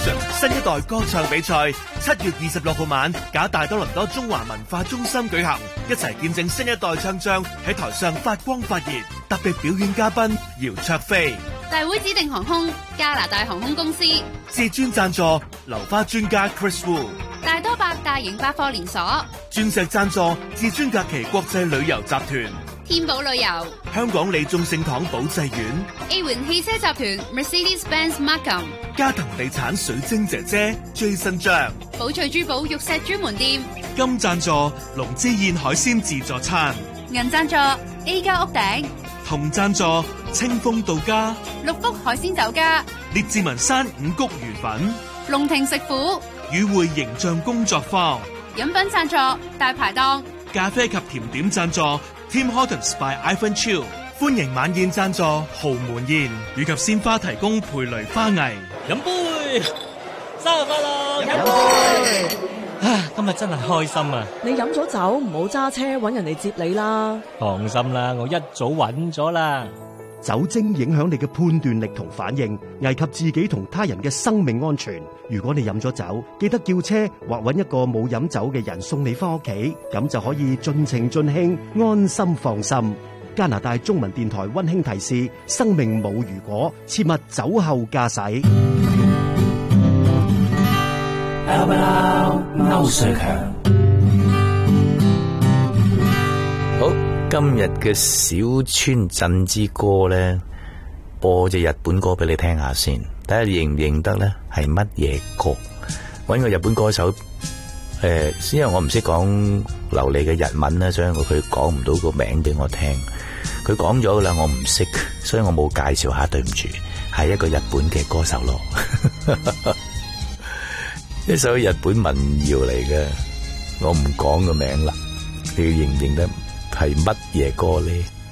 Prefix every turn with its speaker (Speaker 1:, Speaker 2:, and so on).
Speaker 1: Fusion 新一代歌唱比賽7月26號晚，假大多倫多中華文化中心舉行，一齊見證新一代唱將喺台上發光發熱。特別表演嘉賓姚焯菲，
Speaker 2: 大會指定航空加拿大航空公司，
Speaker 1: 至尊贊助流花專家 Chris Wu，
Speaker 2: 大多百大型百貨連鎖，
Speaker 1: 鑽石贊助至尊假期國際旅遊集團，
Speaker 2: 天寶旅遊，
Speaker 1: 香港李眾聖堂保濟院，
Speaker 2: A 環汽車集團 Mercedes-Benz Markham，
Speaker 1: 嘉騰地產水晶姐姐 Jason 張，
Speaker 2: 寶翠珠寶玉石專門店，
Speaker 1: 金贊助龍之燕海鮮自助餐，
Speaker 2: 銀贊助 A 家屋頂，
Speaker 1: 銅贊助清風到家，
Speaker 2: 六福海鮮酒家，
Speaker 1: 列治文山五穀魚粉，
Speaker 2: 龍庭食府，
Speaker 1: 與會形象工作坊，
Speaker 2: 飲品贊助大排檔，
Speaker 1: 咖啡及甜點贊助 Tim Hortons by Ivan Chiu， 歡迎晚宴贊助豪門宴，以及鮮花提供培雷花藝。
Speaker 3: 飲杯，生日快樂！
Speaker 4: 飲杯。
Speaker 3: 今日真係開心啊！
Speaker 4: 你飲咗酒唔好揸車，搵人嚟接你啦。
Speaker 3: 放心啦，我一早揾咗啦。
Speaker 5: 酒精影響你嘅判斷力同反應，危及自己同他人嘅生命安全。如果你飲咗酒，記得叫車或搵一個冇飲酒嘅人送你翻屋企，咁就可以盡情盡興，安心放心。加拿大中文電台溫馨提示：生命冇如果，切勿酒後駕駛。
Speaker 6: 歐瑞強，好，今日嘅小村鎮之歌咧，播隻日本歌俾你聽下先，睇下認唔認得咧係乜嘢歌？搵個日本歌手，因為我唔識講流利嘅日文啦，所以佢講唔到個名俾我聽。佢講咗噶啦，我唔識，所以我冇介紹下，對唔住，係一個日本嘅歌手咯。一首日本民謠嚟嘅，我唔講個名啦，你要認唔認得係乜嘢歌呢？